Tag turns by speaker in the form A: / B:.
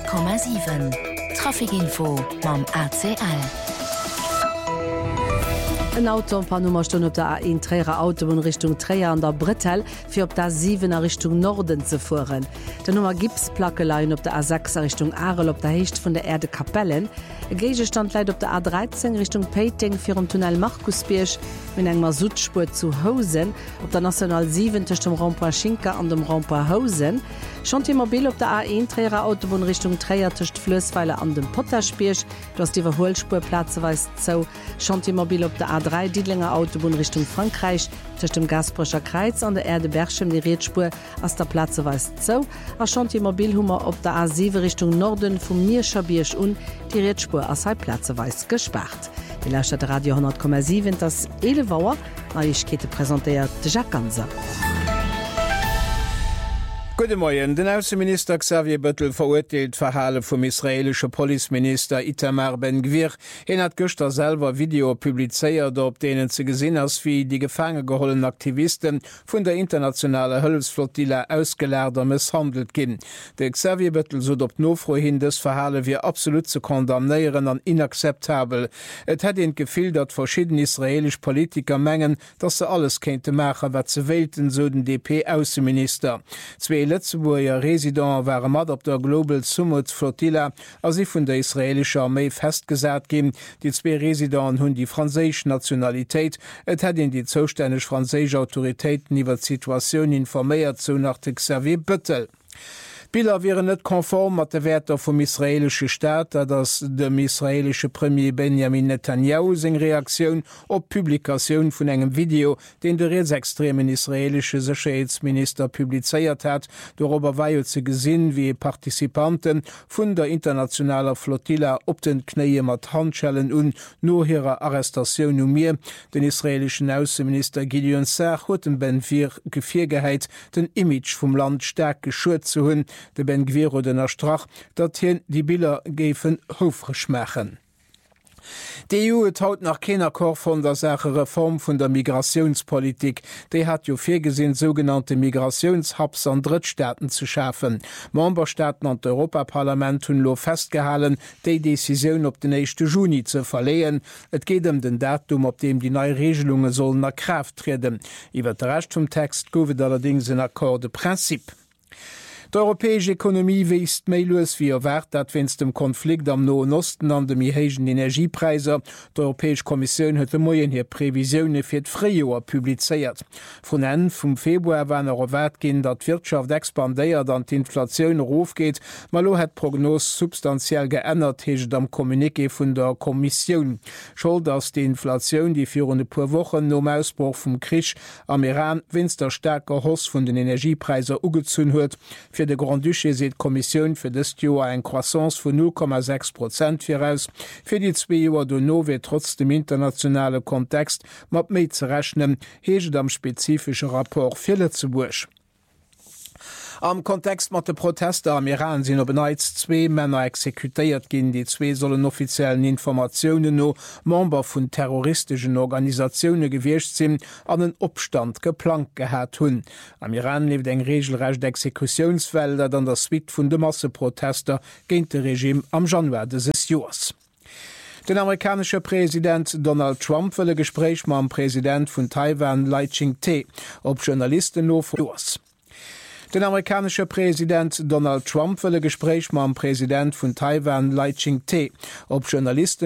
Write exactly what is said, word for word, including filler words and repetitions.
A: hundert Komma sieben. Trafikinfo mam A C L.
B: Ein Auto ein paar Nummerstunden op der A eins Träger Autobahn Richtung Träger an der Brettel für op der sieben Richtung Norden zu fahren. Der Nummer Gipsplackelein op der A sechs Richtung Arel op der Hecht von der Erde Kapellen. Ein Gegenstand leidet op der A dreizehn Richtung Peiting für den Tunnel Markusbirch mit einer Südspur zu Hausen, op der National sieben zwischen dem Rond-Point Schinka und dem Rond-Point Hausen. Chantier-Mobil op der A eins Träger Autobahn Richtung Träger zwischen Flößweiler an dem Potterspirch. Du hast die Überholspurplätze weist so. Chantier-Mobil op der A drei Diedlinger Autobahn Richtung Frankreich zwischen dem Gasbrocher Kreuz an der Erde Berchem die Rätspur aus der Platze weist so. A Chantier-Mobilhummer op der A sieben Richtung Norden vom Mierscher-Birch und die Rätspur aus der Platze weist gesperrt. Die Lauscht Radio hundert Komma sieben, das Elevauer, Neuigkeiten präsentiert Jacques Ganser.
C: Guten Morgen. Den Außenminister Xavier Bettel verurteilt Verhalen vom israelischen Polizeminister Itamar Ben-Gvir. Er hat gestern selber Video publiziert, auf denen zu gesehen ist, wie die gefangen geholenen Aktivisten von der internationalen Hilfsflottille ausgelehrt und misshandelt gehen. Der Xavier Bettel so ob Nofro hin, das Verhalen wir absolut zu kondamnieren und inakzeptabel. Es hat ihn gefühlt, dass verschiedene israelische Politiker mengen, dass sie alles könnte machen, was sie wollten, so den D P-Außenminister. Zwei Letzteburger Resident waren mat op der Global Summit Flottilla as sie vun der israelischer Armee festgesagt gin. Die zwei Residenten hunn die franzésich Nationalität. Et hat in die zostännech franzésich Autoritäten iwwer Situationun informéiert zu nach de Xavier Bettel. Bilder wären net konform mat de Wertter vom israelische Staat, dass dem israelische Premier Benjamin Netanyahu seg Reaktion op Publikation vun engem Video, den der rechtsextremen israelische Sicherheitsminister publizeiert hat, darüber war ze gesinn, wie Partizipanten vun der internationaler Flottilla op den Knie mat Handschellen und nur ihrer Arrestation um mir. Den israelischen Außenminister Gideon Sa'ar huet dem Ben-Gvir Gefirgeheit den Image vom Land stark geschurt zu hunn. De Ben-Gvir oder der Strach, dat hien die Bilder gefen houfrisch machen. Die E U haut nach keiner Kor von der Sache Reform von der Migrationspolitik. Die hat jo vorgesehen, sogenannte Migrationshubs an Drittstaaten zu schaffen. Memberstaaten und Europaparlament hun lo festgehalten, die Decision op den ersten Juni zu verlehen. Et geht um den Datum, op dem die neue Regelungen sollen nach Kraft treten. Über den Rest vom Text goufet allerdings ein Akkord de Prinzip. Die europäische Ökonomie weist méilos wie erwart, dat wenns dem Konflikt am Nahen Osten an dem hegen Energiepreiser. Die Europäische Kommission huet moien hier Prävisionen fir d'Freioer publizeiert. Von en vum Februar waren er erwart gin, dat d'Wirtschaft expandéiert an d'Inflationun rofgeht, malo het Prognos substanziell geändert heget am Kommuniqué vun der Kommission. Schuld ass die Inflationun, die vir de puer Wochen nom Ausbruch vum Krich am Iran winst der stärker Hoss vun den Energiepreiser ugezun huet. Für de Grand Duché seet Kommission fir dëst Joer en Croissance vun null Komma sechs Prozent firaus. Fir die zwei Joer do no wé trotz dem internationale Kontext mat méi ze rechnen, heget am spezifische Rapport fir Lützeburg. Am Kontext mat de Proteste am Iran sinn op beneits zwee Männer exekutéiert ginn, die zwee sollen offiziellen Informationoen no Member vun terroristischen Organisationune gewircht sinn an den Opstand geplant gehät hunn. Am Iran lebt eng regelrecht Exekutionswälder an der Suite vun de Masseprotester géint de Regime am Januar des Jahres. Den amerikanische Präsident Donald Trump will Gespräch ma am Präsident vun Taiwan Lai Ching-te op Journalisten no dos. Den amerikanische Präsident Donald Trump will Gespräch ma am Präsident vun Taiwan Lai Ching-te op Journalisten